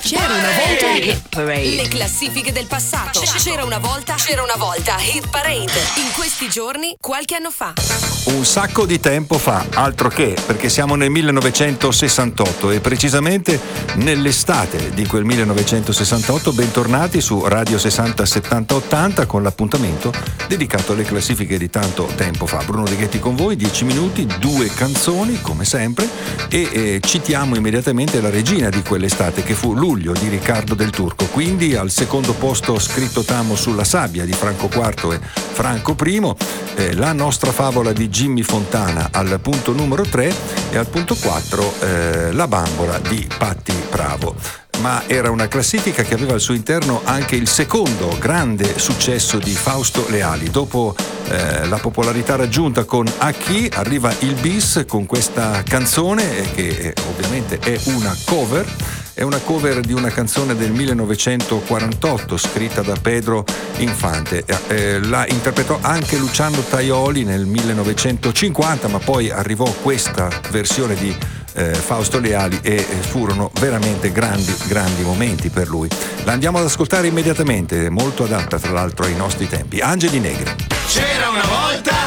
C'era una volta Hit Parade. le classifiche del passato. C'era una volta Hit Parade. In questi giorni, qualche anno fa. Un sacco di tempo fa, altro che, perché siamo nel 1968 e precisamente nell'estate di quel 1968. Bentornati su Radio 60 70 80 con l'appuntamento dedicato alle classifiche di tanto tempo fa. Bruno De Ghetti con voi, 10 minuti, 2 canzoni come sempre e citiamo immediatamente la regina di quell'estate che fu Luglio di Riccardo del Turco. Quindi al secondo posto Scritto Tamo sulla sabbia di Franco IV e Franco I, La nostra favola di Jimmy Fontana al punto numero 3 e al punto 4 La bambola di Patti Bravo. Ma era una classifica che aveva al suo interno anche il secondo grande successo di Fausto Leali. Dopo la popolarità raggiunta con A chi arriva il bis con questa canzone che ovviamente è una cover. È una cover di una canzone del 1948 scritta da Pedro Infante. La interpretò anche Luciano Tajoli nel 1950, ma poi arrivò questa versione di Fausto Leali e furono veramente grandi momenti per lui. La andiamo ad ascoltare immediatamente, molto adatta tra l'altro ai nostri tempi. Angeli Negri. C'era una volta